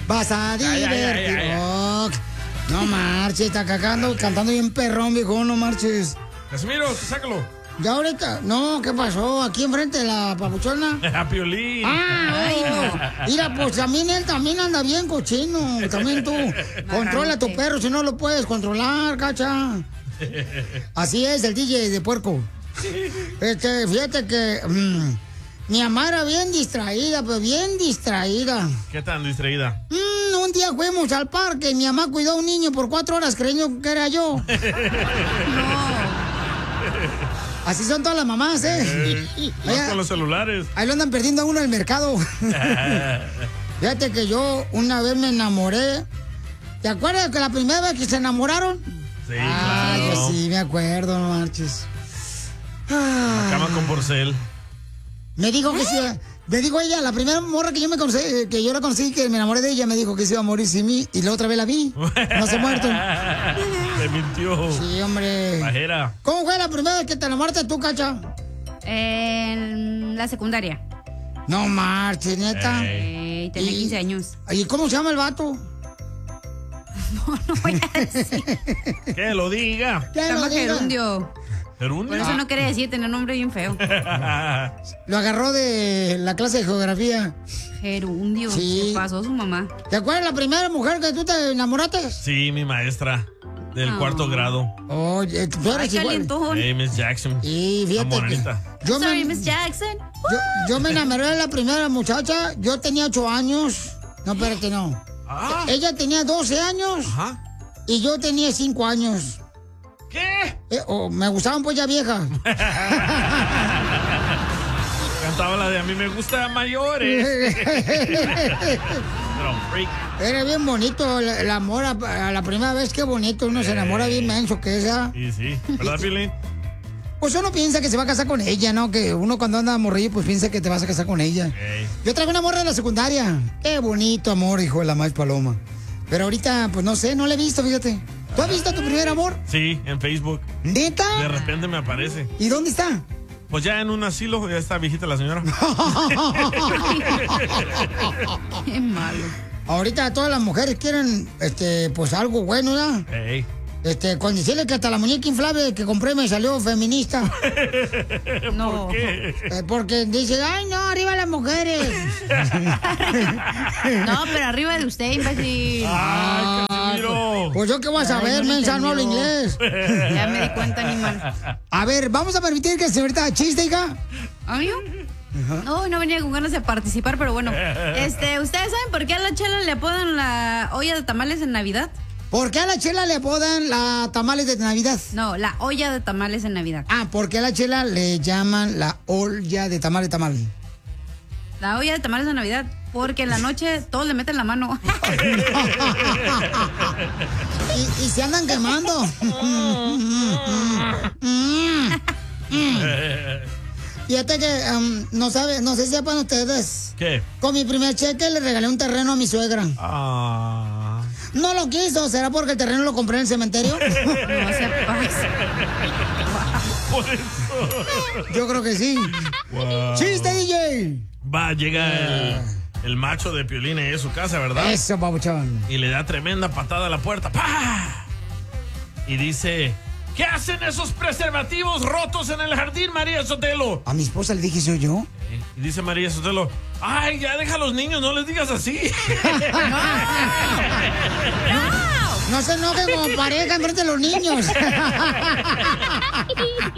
vas a divertir. Oh, no marches, está cantando bien perrón, viejo, no marches. Casimiro, sácalo. Ya ahorita, no, ¿qué pasó? Aquí enfrente de la papuchona. A Piolín. Ay, no. Mira, pues también él también anda bien cochino. También tú. Controla a tu perro si no lo puedes controlar, cacha. Así es, el DJ de puerco. Fíjate que mi mamá era bien distraída, pero bien distraída. ¿Qué tan distraída? Un día fuimos al parque y mi mamá cuidó a un niño por 4 horas creyendo que era yo. No. Así son todas las mamás, Más con los celulares. Ahí lo andan perdiendo a uno en el mercado. Fíjate que yo una vez me enamoré. ¿Te acuerdas que la primera vez que se enamoraron? Sí, claro. yo sí, me acuerdo, no marches. La cama con porcel. Me dijo que sí. Me dijo ella, la primera morra que yo la conocí, que me enamoré de ella, me dijo que se iba a morir sin mí. Y la otra vez la vi. No se ha muerto. Te mintió. Sí, hombre. Pajera. ¿Cómo fue la primera vez que te enamoraste tú, Cacha? En la secundaria. No marches, neta. Tenía 15 años. ¿Y cómo se llama el vato? No voy a decir. Que lo diga. Se llama Gerundio. ¿Gerundio? Por eso no quería decir, tener un nombre bien feo. Lo agarró de la clase de geografía. Gerundio. Sí. Se pasó su mamá. ¿Te acuerdas la primera mujer que tú te enamoraste? Sí, mi maestra. Del cuarto grado. Oye, tú eres igual. Hey, Miss Jackson. Y fíjate Sorry, Miss Jackson. Yo me enamoré de la primera muchacha. Yo tenía 8 años. No, espérate, no. Ella tenía 12 años. Ajá. Y yo tenía 5 años. ¿Qué? Me gustaban pues ya viejas. Cantaba la de a mí me gusta mayores. Era bien bonito el amor a la primera vez, qué bonito. Uno se enamora bien menso que esa. Y sí, ¿verdad, Piolín? Pues uno piensa que se va a casar con ella, ¿no? Que uno cuando anda morrillo, pues piensa que te vas a casar con ella. Hey. Yo traigo una morra de la secundaria. Qué bonito amor, hijo de la maíz paloma. Pero ahorita, pues no sé, no la he visto, fíjate. ¿Tú has visto tu primer amor? Sí, en Facebook. ¿Neta? De repente me aparece. ¿Y dónde está? Pues ya en un asilo, ya está viejita la señora. Qué malo. Ahorita todas las mujeres quieren, pues algo bueno, ¿verdad? Hey. Con decirle que hasta la muñeca inflable que compré me salió feminista. No. ¿Por qué? Porque dice, ay, no, arriba las mujeres. No, pero arriba de usted, imbécil. Ay, Casimiro. Pues yo qué voy a saber, no mensa, no hablo entendió. inglés. Ya me di cuenta, animal. A ver, vamos a permitir que señorita chiste, hija. ¿Amigo? No, no venía con ganas de participar, pero bueno. ¿Ustedes saben por qué a la Chela le apodan la olla de tamales en Navidad? ¿Por qué a la Chela le apodan la tamales de Navidad? No, la olla de tamales en Navidad. Ah, ¿por qué a la Chela le llaman la olla de tamal de tamal? La olla de tamales de Navidad, porque en la noche todos le meten la mano. y se andan quemando. Fíjate que no sé si sepan ustedes. ¿Qué? Con mi primer cheque le regalé un terreno a mi suegra. No lo quiso, ¿será porque el terreno lo compré en el cementerio? No se pasa. Por eso. Yo creo que sí. Wow. ¡Chiste, DJ! Llega el macho de Piolín ahí a su casa, ¿verdad? Eso, babuchón. Y le da tremenda patada a la puerta. ¡Pah! Y dice, ¿qué hacen esos preservativos rotos en el jardín, María Sotelo? A mi esposa le dije, ¿soy yo? Y dice María Sotelo, ay, ya deja a los niños, no les digas así. No se enojen como pareja enfrente de los niños.